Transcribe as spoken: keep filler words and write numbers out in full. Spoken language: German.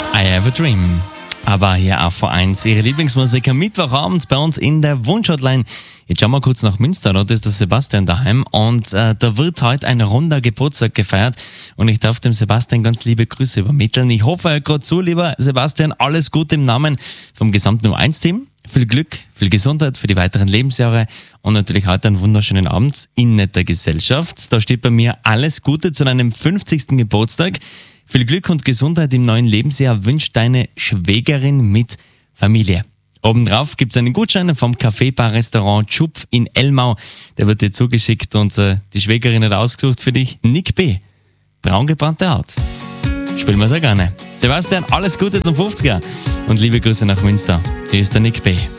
I Have a Dream. Aber hier auch vor eins, Ihre Lieblingsmusik am Mittwochabend bei uns in der Wunschhotline. Jetzt schauen wir kurz nach Münster, dort ist der Sebastian daheim und äh, da wird heute ein runder Geburtstag gefeiert und ich darf dem Sebastian ganz liebe Grüße übermitteln. Ich hoffe, er hört gerade zu, lieber Sebastian, alles Gute im Namen vom gesamten U eins Team. Viel Glück, viel Gesundheit für die weiteren Lebensjahre und natürlich heute einen wunderschönen Abend in netter Gesellschaft. Da steht bei mir alles Gute zu deinem fünfzigsten Geburtstag. Viel Glück und Gesundheit im neuen Lebensjahr wünscht deine Schwägerin mit Familie. Obendrauf gibt es einen Gutschein vom Café-Bar-Restaurant Schupf in Elmau. Der wird dir zugeschickt und äh, die Schwägerin hat ausgesucht für dich Nick B. Braungebrannte Haut. Spielen wir sehr gerne. Sebastian, alles Gute zum fünfziger und liebe Grüße nach Münster. Hier ist der Nick B.